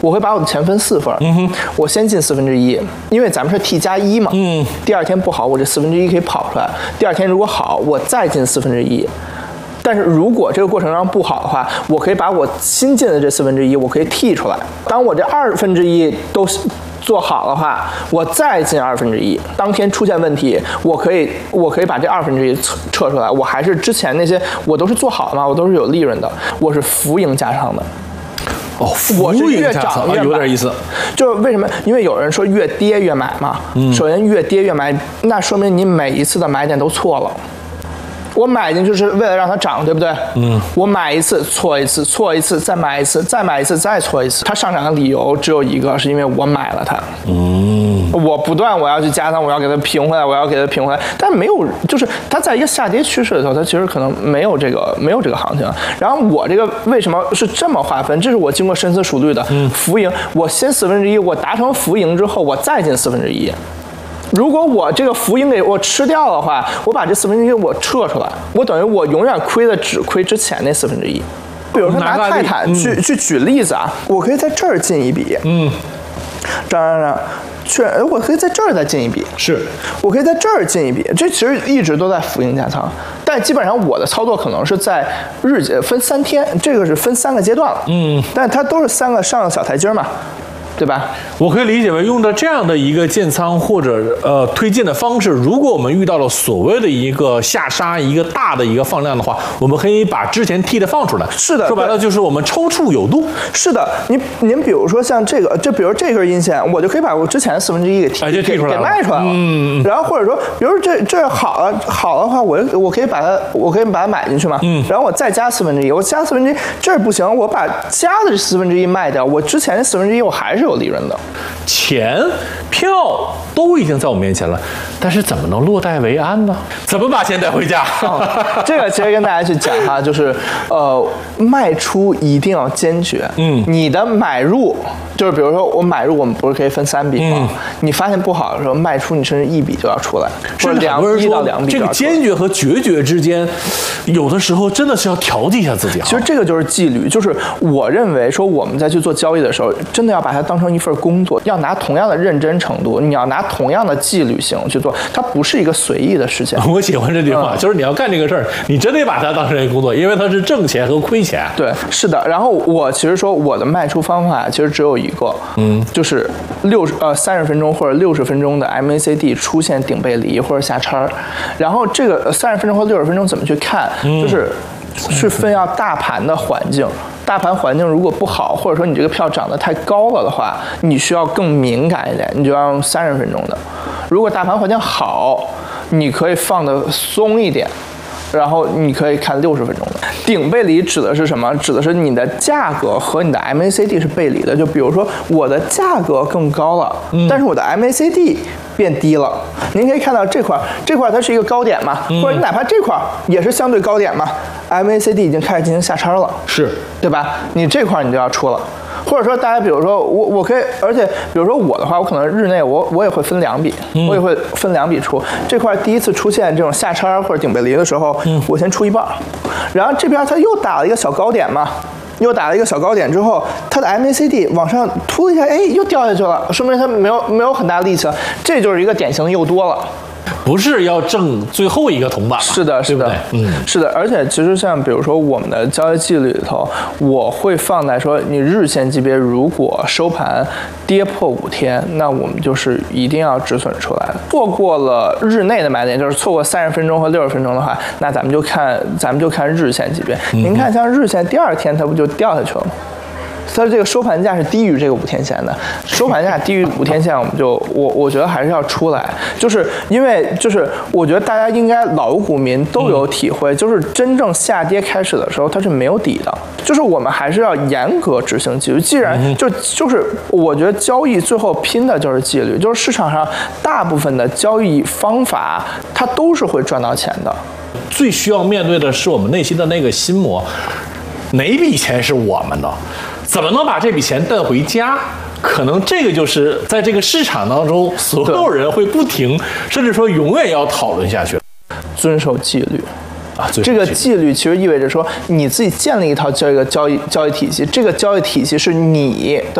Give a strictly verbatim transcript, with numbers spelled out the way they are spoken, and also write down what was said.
我会把我的钱分四份，嗯哼，我先进四分之一，因为咱们是 T 加一嘛，嗯，第二天不好，我这四分之一可以跑出来，第二天如果好，我再进四分之一。但是如果这个过程中不好的话，我可以把我新进的这四分之一，我可以剔出来。当我这二分之一都做好的话，我再进二分之一。当天出现问题，我可以我可以把这二分之一撤撤出来。我还是之前那些我都是做好的嘛，我都是有利润的，我是浮盈加仓的。 哦， 我是越涨越买， 有点意思。 就是为什么？因为有人说越跌越买嘛。嗯。首先越跌越买，那说明你每一次的买点都错了。我买进去是为了让它涨，对不对？嗯。我买一次错一次，错一次再买一次，再买一次再错一次。它上涨的理由只有一个，是因为我买了它。嗯。我不断我要去加仓，我要给它平回来，我要给它平回来，但没有，就是它在一个下跌趋势的时候，它其实可能没有这个没有这个行情。然后我这个为什么是这么划分？这是我经过深思熟虑的。嗯。浮盈，我先四分之一，我达成浮盈之后，我再进四分之一。如果我这个浮盈给我吃掉的话，我把这四分之一我撤出来，我等于我永远亏的只亏之前那四分之一。比如说拿泰坦去、嗯、去举例子啊，我可以在这儿进一笔，嗯，这样这样，确，我可以在这儿再进一笔， 是， 我可以在这儿进一笔，这其实一直都在浮盈加仓，但基本上我的操作可能是在日结分三天，这个是分三个阶段了，嗯，但它都是三个上的小台阶嘛。对吧？ 我可以理解为用的这样的一个建仓或者呃推荐的方式，如果我们遇到了所谓的一个下杀，一个大的一个放量的话，我们可以把之前 T 的放出来。 是的， 说白了就是我们抽搐有度。 是的，您您比如说像这个，就比如这根阴线，我就可以把我之前四分之一给剔、 哎、给给卖出来了。嗯。然后或者说，比如这这好了好的话，我我可以把它我可以把它买进去嘛。嗯。然后我再加四分之一，我加四分之一这儿不行，我把加的这四分之一卖掉，我之前的四分之一我还是有利润的。 钱票都已经在我面前了，但是怎么能落袋为安呢？怎么把钱带回家？ 哦、这个其实跟大家去讲哈，就是呃，卖出一定要坚决。嗯，你的买入就是比如说我买入，我们不是可以分三笔吗？嗯、你发现不好的时候卖出，你甚至一笔就要出来，或者两一到两笔。 这个坚决和决绝之间，有的时候真的是要调剂一下自己。 其实这个就是纪律，就是我认为说我们在去做交易的时候，真的要把它当成一份工作，要拿同样的认真程度，你要拿同样的纪律性去做，它不是一个随意的事情。 我喜欢这句话，嗯、就是你要干这个事儿，你真得把它当成一个工作，因为它是挣钱和亏钱。 对，是的。然后我其实说我的卖出方法其实只有一个，嗯，就是六十呃三十分钟或者六十分钟的 M A C D 出现顶背离或者下叉，然后这个三十分钟或六十分钟怎么去看，嗯、就是去分要大盘的环境。大盘环境如果不好，或者说你这个票涨得太高了的话，你需要更敏感一点，你就要用三十分钟的。如果大盘环境好，你可以放得松一点，然后你可以看六十分钟的。顶背离指的是什么？指的是你的价格和你的 M A C D 是背离的。就比如说我的价格更高了，嗯、但是我的 M A C D 变低了。您可以看到这块，这块它是一个高点嘛，嗯、或者你哪怕这块也是相对高点嘛 ，M A C D 已经开始进行下叉了， 是对吧？你这块你就要出了。或者说，大家比如说我，我可以，而且比如说我的话，我可能日内我我也会分两笔，嗯、我也会分两笔出。这块第一次出现这种下叉或者顶背离的时候，嗯、我先出一半，然后这边它又打了一个小高点嘛，又打了一个小高点之后，它的 M A C D 往上突一下，哎，又掉下去了，说明它没有没有很大力气了，这就是一个典型的又多了。 不是要挣最后一个铜板， 是的，是的， 对对嗯， 是的。而且其实像比如说我们的交易纪律里头，我会放在说，你日线级别如果收盘跌破五天，那我们就是一定要止损出来的。错过了日内的买点，就是错过三十分钟和六十分钟的话，那咱们就看咱们就看日线级别。嗯、您看，像日线第二天它不就掉下去了吗？它这个收盘价是低于这个五天线的，收盘价低于五天线，我们就我我觉得还是要出来，就是因为就是我觉得大家应该老股民都有体会，就是真正下跌开始的时候它是没有底的，就是我们还是要严格执行纪律。既然就就是我觉得交易最后拼的就是纪律，就是市场上大部分的交易方法它都是会赚到钱的。 最需要面对的是我们内心的那个心魔，哪笔钱是我们的？怎么能把这笔钱带回家？可能这个就是在这个市场当中，所有人会不停，甚至说永远要讨论下去。 遵守纪律啊， 这个纪律其实意味着说，你自己建立一套这个交易交易体系，这个交易体系是你的。